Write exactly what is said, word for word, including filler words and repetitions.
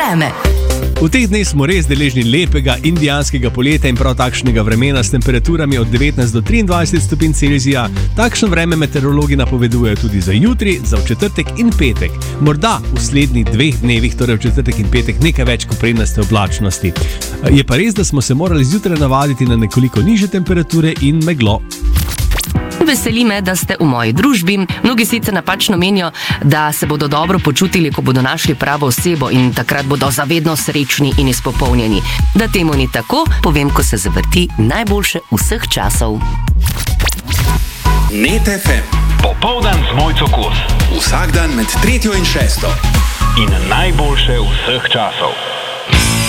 vreme. V teh dneh smo res deležni lepega indijanskega poletja in prav takšnega vremena s temperaturami od devetnajst do triindvajset stopinj Celzija. Takšno vreme meteorologi napovedujejo tudi za jutri, za v četrtek in petek. Morda v slednjih dveh dnevih, torej v četrtek in petek, nekaj več koprenaste oblačnosti. Je pa res, da smo se morali zjutraj navaditi na nekoliko nižje temperature in meglo. Veseli me, da ste v moji družbi. Mnogi sicer napačno menijo, da se bodo dobro počutili, ko bodo našli pravo osebo in takrat bodo zavedno srečni in izpopolnjeni. Da temu ni tako, povem, ko se zavrti najboljše vseh časov. Net ef em. Popoldan z Mojco Kos. Vsak dan med tretjo in šesto. In najboljše vseh časov.